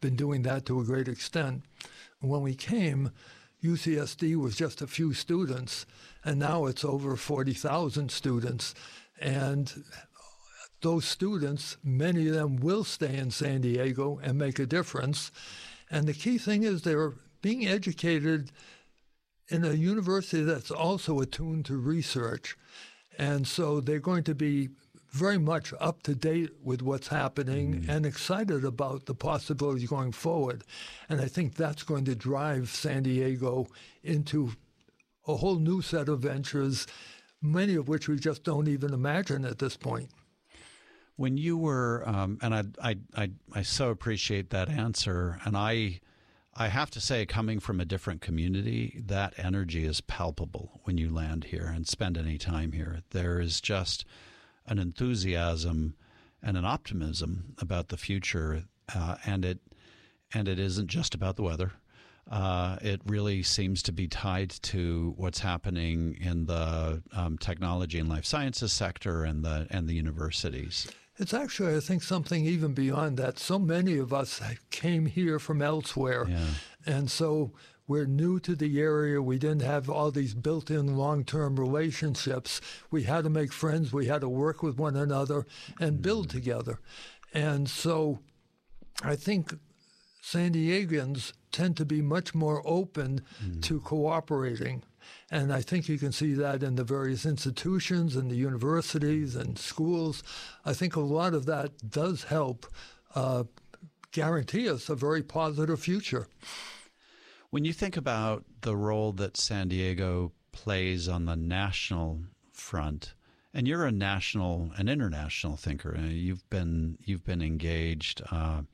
been doing that to a great extent. When we came, UCSD was just a few students, and now it's over 40,000 students. And those students, many of them will stay in San Diego and make a difference. And the key thing is they're being educated in a university that's also attuned to research. And so they're going to be very much up to date with what's happening and excited about the possibilities going forward. And I think that's going to drive San Diego into a whole new set of ventures, many of which we just don't even imagine at this point. When you were, and I so appreciate that answer, and I have to say, coming from a different community, that energy is palpable when you land here and spend any time here. There is just an enthusiasm and an optimism about the future, and it isn't just about the weather. It really seems to be tied to what's happening in the technology and life sciences sector and the universities. It's actually, I think, something even beyond that. So many of us came here from elsewhere, and so we're new to the area. We didn't have all these built-in long-term relationships. We had to make friends. We had to work with one another and build together. And so I think San Diegans tend to be much more open to cooperating. And I think you can see that in the various institutions and the universities and schools. I think a lot of that does help guarantee us a very positive future. When you think about the role that San Diego plays on the national front, and you're a national and international thinker, you've been engaged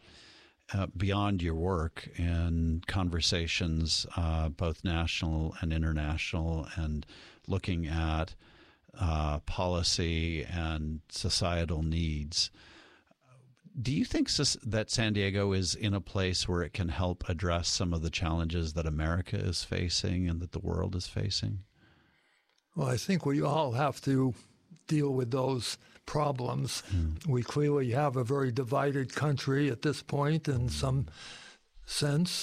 beyond your work in conversations, both national and international, and looking at policy and societal needs. Do you think that San Diego is in a place where it can help address some of the challenges that America is facing and that the world is facing? Well, I think we all have to deal with those problems. We clearly have a very divided country at this point in some sense,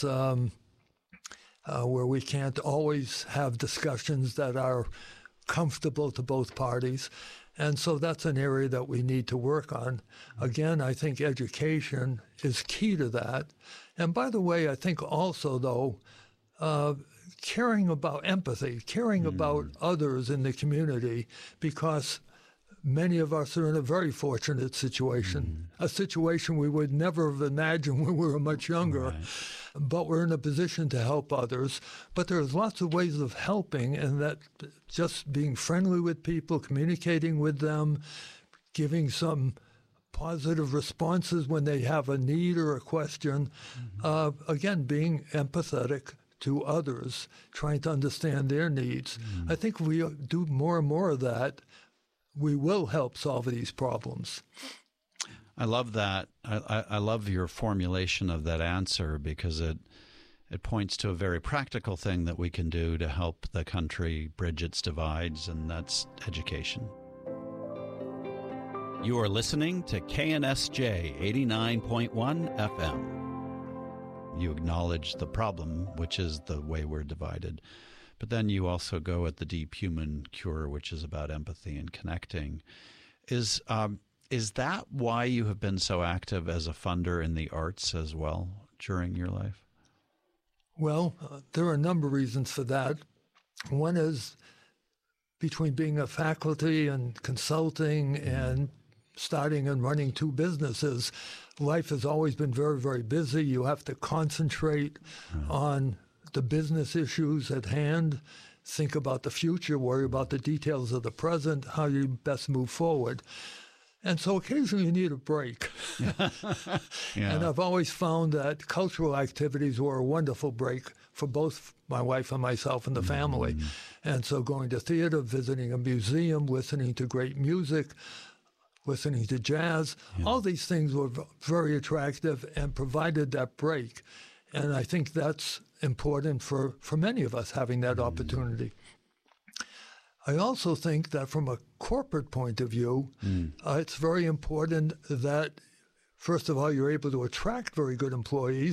where we can't always have discussions that are comfortable to both parties. And so that's an area that we need to work on. Again, I think education is key to that. And by the way, I think also, though, caring about empathy, caring about others in the community, because many of us are in a very fortunate situation, a situation we would never have imagined when we were much younger, but we're in a position to help others. But there's lots of ways of helping, and that just being friendly with people, communicating with them, giving some positive responses when they have a need or a question, again, being empathetic to others, trying to understand their needs. I think if we do more and more of that, we will help solve these problems. I love that. I love your formulation of that answer, because it points to a very practical thing that we can do to help the country bridge its divides, and that's education. You are listening to KNSJ 89.1 FM. You acknowledge the problem, which is the way we're divided. But then you also go at the deep human cure, which is about empathy and connecting. Is that why you have been so active as a funder in the arts as well during your life? Well, there are a number of reasons for that. One is between being a faculty and consulting and starting and running two businesses, life has always been very, very busy. You have to concentrate on the business issues at hand, think about the future, worry about the details of the present, how you best move forward. And so occasionally you need a break. And I've always found that cultural activities were a wonderful break for both my wife and myself and the family. And so going to theater, visiting a museum, listening to great music, listening to jazz, all these things were very attractive and provided that break. And I think that's important for many of us, having that opportunity. I also think that from a corporate point of view, it's very important that, first of all, you're able to attract very good employees,